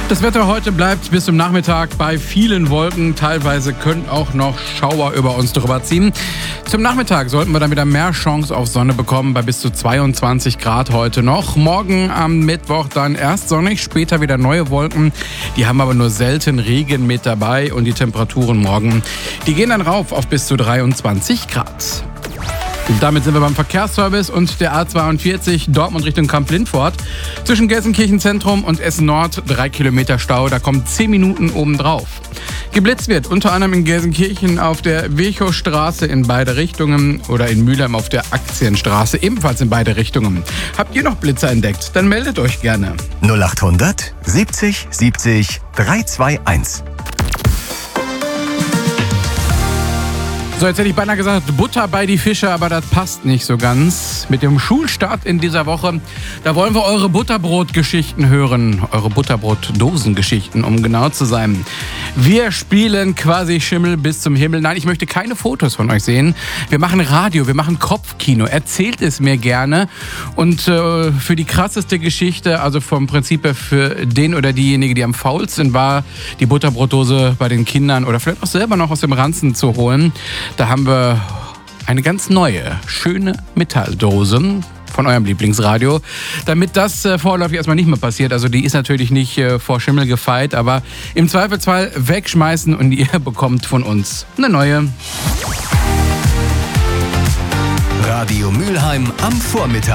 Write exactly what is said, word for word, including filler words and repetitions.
Das Wetter heute bleibt bis zum Nachmittag bei vielen Wolken. Teilweise können auch noch Schauer über uns drüber ziehen. Zum Nachmittag sollten wir dann wieder mehr Chance auf Sonne bekommen, bei bis zu zweiundzwanzig Grad heute noch. Morgen am Mittwoch dann erst sonnig, später wieder neue Wolken. Die haben aber nur selten Regen mit dabei und die Temperaturen morgen, die gehen dann rauf auf bis zu dreiundzwanzig Grad. Damit sind wir beim Verkehrsservice und der A zweiundvierzig Dortmund Richtung Kamp-Lindfort. Zwischen Gelsenkirchen Zentrum und Essen Nord drei Kilometer Stau, da kommen zehn Minuten obendrauf. Geblitzt wird unter anderem in Gelsenkirchen auf der Virchowstraße in beide Richtungen oder in Mülheim auf der Aktienstraße ebenfalls in beide Richtungen. Habt ihr noch Blitzer entdeckt? Dann meldet euch gerne. null achthundert siebzig siebzig dreihundertzweiundzwanzig. So, jetzt hätte ich beinahe gesagt, Butter bei die Fische, aber das passt nicht so ganz. Mit dem Schulstart in dieser Woche, da wollen wir eure Butterbrotgeschichten hören. Eure Butterbrotdosengeschichten, um genau zu sein. Wir spielen quasi Schimmel bis zum Himmel. Nein, ich möchte keine Fotos von euch sehen. Wir machen Radio, wir machen Kopfkino. Erzählt es mir gerne. Und äh, für die krasseste Geschichte, also vom Prinzip her für den oder diejenige, die am faulsten war, die Butterbrotdose bei den Kindern oder vielleicht auch selber noch aus dem Ranzen zu holen. Da haben wir eine ganz neue, schöne Metalldose von eurem Lieblingsradio, damit das äh, vorläufig erstmal nicht mehr passiert. Also die ist natürlich nicht äh, vor Schimmel gefeit, aber im Zweifelsfall wegschmeißen und ihr bekommt von uns eine neue. Radio Mülheim am Vormittag.